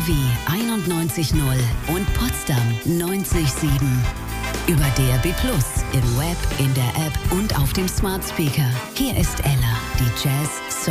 NRW 91.0 und Potsdam 90.7. Über DAB+, im Web, in der App und auf dem Smart Speaker. Hier ist Ella, die Jazz